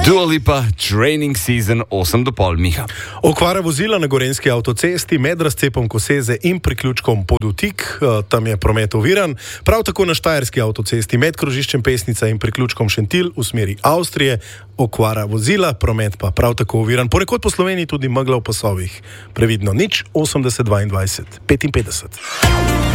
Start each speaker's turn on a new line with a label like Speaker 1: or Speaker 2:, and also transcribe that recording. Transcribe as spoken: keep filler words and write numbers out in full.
Speaker 1: Dua Lipa, Training Season osem do pol, Miha.
Speaker 2: Okvara vozila na gorenjski avtocesti med razcepom Koseze in priključkom Podutik, tam je promet oviran. Prav tako na štajerski avtocesti med krožiščem Pesnica in priključkom Šentilj v smeri Avstrije. Okvara vozila, promet pa prav tako oviran. Ponekod po Sloveniji tudi megla v pasovih. Previdno nič, osemdeset dvaindvajset petinpetdeset.